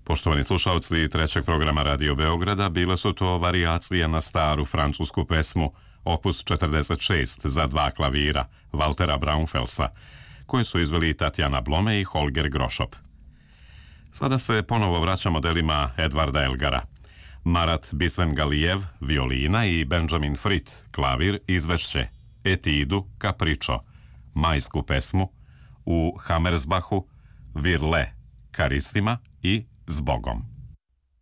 Poštovani slušalci trećeg programa Radio Beograda, bile su to varijacije na staru francusku pesmu opus 46 za dva klavira Waltera Braunfelsa, koje su izveli Tatjana Blome i Holger Grošop. Sada se ponovo vraćamo delima Edvarda Elgara. Marat Bisengalijev, violina i Benjamin Frit, klavir, izvešće Etidu Capriccio, majsku pesmu, u Hammersbachu, Virle, Carissima i S Bogom.